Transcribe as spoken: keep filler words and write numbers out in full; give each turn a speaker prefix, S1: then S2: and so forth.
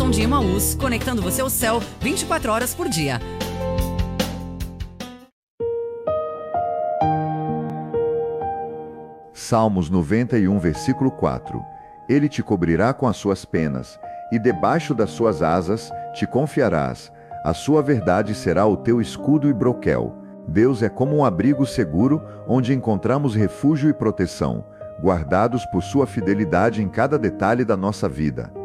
S1: Som de Emaús, conectando você ao céu vinte e quatro horas por dia.
S2: Salmos noventa e um, versículo quatro. Ele te cobrirá com as suas penas, e debaixo das suas asas te confiarás. A sua verdade será o teu escudo e broquel. Deus é como um abrigo seguro, onde encontramos refúgio e proteção, guardados por sua fidelidade em cada detalhe da nossa vida.